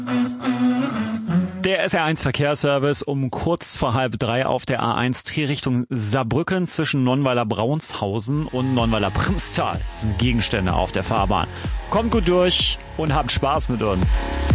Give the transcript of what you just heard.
Der SR1 Verkehrsservice um kurz vor 2:30 auf der A1 Trier Richtung Saarbrücken zwischen Nonnweiler-Braunshausen und Nonnweiler-Primstal sind Gegenstände auf der Fahrbahn. Kommt gut durch und habt Spaß mit uns.